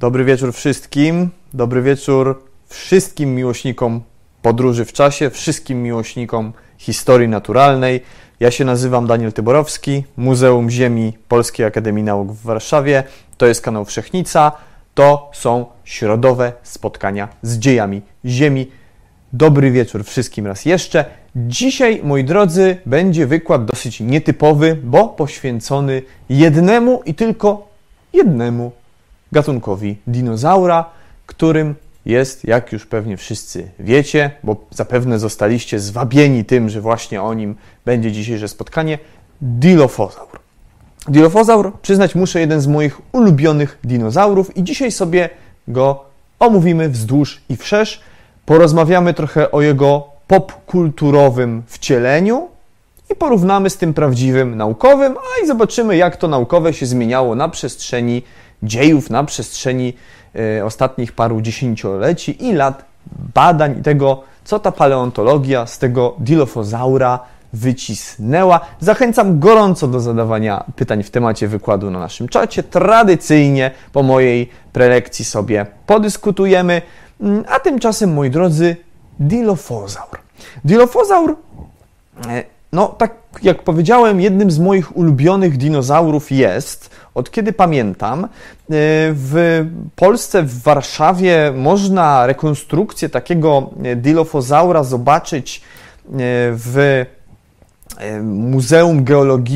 Dobry wieczór wszystkim. Dobry wieczór wszystkim miłośnikom podróży w czasie, wszystkim miłośnikom historii naturalnej. Ja się nazywam Daniel Tyborowski, Muzeum Ziemi Polskiej Akademii Nauk w Warszawie. To jest kanał Wszechnica. To są środowe spotkania z dziejami Ziemi. Dobry wieczór wszystkim raz jeszcze. Dzisiaj, moi drodzy, będzie wykład dosyć nietypowy, bo poświęcony jednemu i tylko jednemu gatunkowi dinozaura, którym jest, jak już pewnie wszyscy wiecie, bo zapewne zostaliście zwabieni tym, że właśnie o nim będzie dzisiejsze spotkanie, Dilophosaur. Dilophosaur, przyznać muszę, jeden z moich ulubionych dinozaurów i dzisiaj sobie go omówimy wzdłuż i wszerz. Porozmawiamy trochę o jego popkulturowym wcieleniu i porównamy z tym prawdziwym naukowym, a i zobaczymy, jak to naukowe się zmieniało na przestrzeni dziejów, na przestrzeni ostatnich paru dziesięcioleci i lat badań i tego, co ta paleontologia z tego Dilophosaura wycisnęła. Zachęcam gorąco do zadawania pytań w temacie wykładu na naszym czacie. Tradycyjnie po mojej prelekcji sobie podyskutujemy, a tymczasem, moi drodzy, Dilophosaur. Dilophosaur, no tak jak powiedziałem, jednym z moich ulubionych dinozaurów jest, od kiedy pamiętam. W Polsce, w Warszawie można rekonstrukcję takiego Dilophosaura zobaczyć w Muzeum Geologii